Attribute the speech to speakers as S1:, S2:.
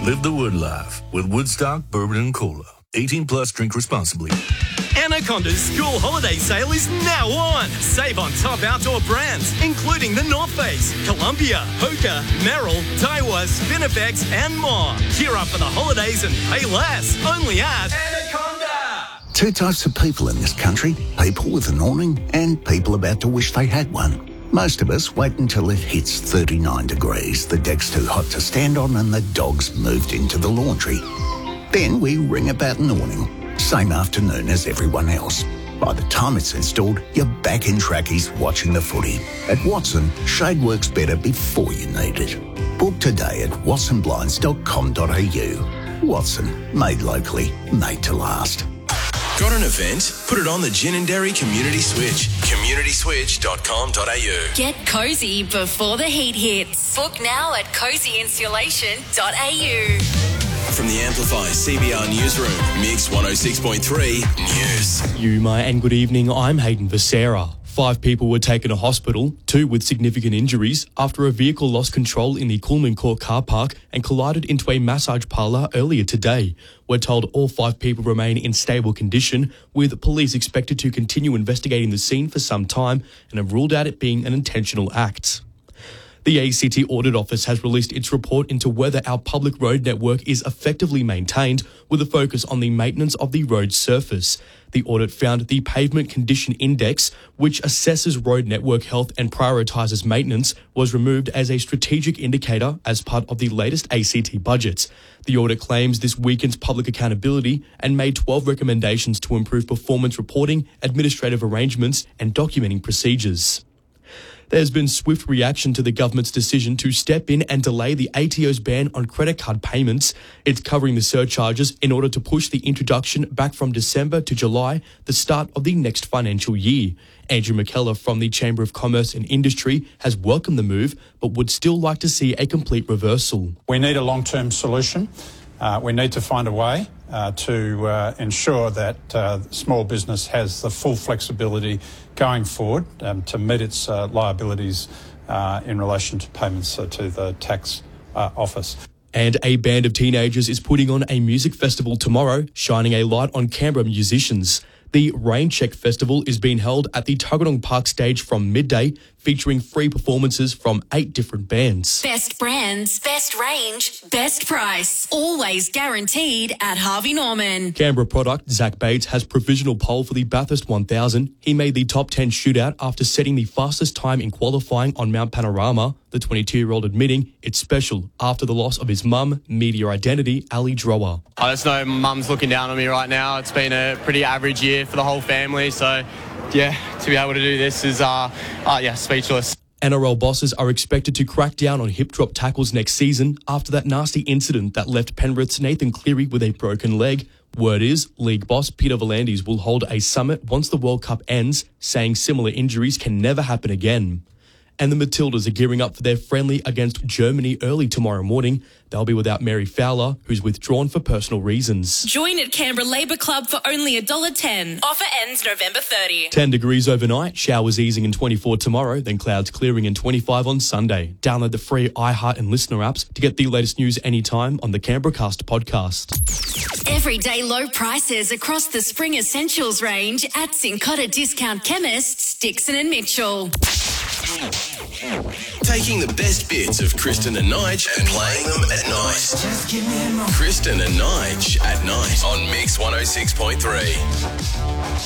S1: Live the Wood life with Woodstock Bourbon and Cola. 18 plus, drink responsibly.
S2: Anaconda's school holiday sale is now on. Save on top outdoor brands, including the North Face, Columbia, Hoka, Merrell, Daiwa, Spinifex, and more. Gear up for the holidays and pay less. Only at Anaconda.
S3: Two types of people in this country: people with an awning and people about to wish they had one. Most of us wait until it hits 39 degrees, the deck's too hot to stand on and the dog's moved into the laundry. Then we ring about an awning, same afternoon as everyone else. By the time it's installed, you're back in trackies watching the footy. At Watson, shade works better before you need it. Book today at watsonblinds.com.au. Watson, made locally, made to last.
S4: Got an event? Put it on the Gin and Dairy Community Switch. communityswitch.com.au.
S5: Get cosy before the heat hits. Book now at cozyinsulation.au.
S4: From the Amplify CBR Newsroom, Mix 106.3 News.
S6: Yuma and good evening, I'm Hayden Becerra. 5 people were taken to hospital, 2 with significant injuries, after a vehicle lost control in the Coolman Court car park and collided into a massage parlour earlier today. We're told all 5 people remain in stable condition, with police expected to continue investigating the scene for some time and have ruled out it being an intentional act. The ACT Audit Office has released its report into whether our public road network is effectively maintained, with a focus on the maintenance of the road surface. The audit found the Pavement Condition Index, which assesses road network health and prioritises maintenance, was removed as a strategic indicator as part of the latest ACT budgets. The audit claims this weakens public accountability and made 12 recommendations to improve performance reporting, administrative arrangements and documenting procedures. There's been swift reaction to the government's decision to step in and delay the ATO's ban on credit card payments. It's covering the surcharges in order to push the introduction back from December to July, the start of the next financial year. Andrew McKellar from the Chamber of Commerce and Industry has welcomed the move, but would still like to see a complete reversal.
S7: We need a long-term solution. We need to find a way to ensure that small business has the full flexibility going forward to meet its liabilities in relation to payments to the tax office.
S6: And a band of teenagers is putting on a music festival tomorrow, shining a light on Canberra musicians. The Raincheck Festival is being held at the Tuggeranong Park stage from midday, featuring free performances from 8 different bands.
S5: Best brands, best range, best price. Always guaranteed at Harvey Norman.
S6: Canberra product Zach Bates has provisional pole for the Bathurst 1000. He made the top 10 shootout after setting the fastest time in qualifying on Mount Panorama, the 22-year-old admitting it's special after the loss of his mum, media identity Ali Drower.
S8: I just know mum's looking down on me right now. It's been a pretty average year for the whole family, so yeah, to be able to do this is speechless.
S6: NRL bosses are expected to crack down on hip drop tackles next season after that nasty incident that left Penrith's Nathan Cleary with a broken leg. Word is, league boss Peter V'landys will hold a summit once the World Cup ends, saying similar injuries can never happen again. And the Matildas are gearing up for their friendly against Germany early tomorrow morning. They'll be without Mary Fowler, who's withdrawn for personal reasons.
S5: Join at Canberra Labour Club for only $1.10. Offer ends November 30.
S6: 10 degrees overnight, showers easing in 24 tomorrow, then clouds clearing in 25 on Sunday. Download the free iHeart and Listener apps to get the latest news anytime on the Canberra Cast podcast.
S5: Everyday low prices across the spring essentials range at Cincotta Discount Chemists, Dixon and Mitchell.
S4: Taking the best bits of Kristen and Nige and playing them at night. Kristen and Nige at night on Mix 106.3.